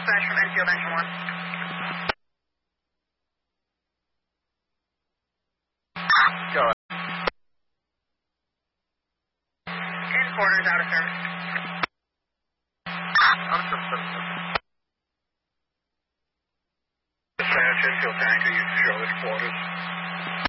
dispatch from NCO Bench 1. Go ahead. In quarters, out of service. Dispatch, NCO tanker, you can show his quarters.